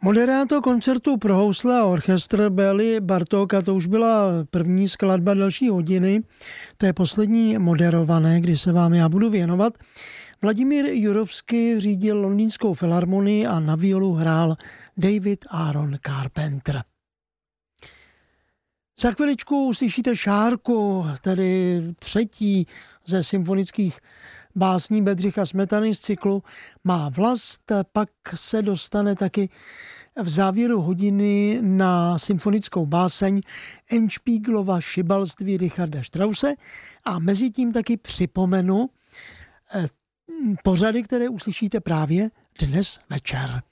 Moderátor koncertu pro housle a orchestr Béli Bartók, a to už byla první skladba další hodiny, té poslední moderované, kdy se vám já budu věnovat. Vladimír Jurovský řídil Londýnskou filharmonii a na violu hrál David Aaron Carpenter. Za chviličku uslyšíte šárku, tedy třetí ze symfonických básní Bedřicha Smetany z cyklu Má vlast, pak se dostane taky v závěru hodiny na symfonickou báseň Endspieglova šibalství Richarda Strause a mezi tím taky připomenu pořady, které uslyšíte právě dnes večer.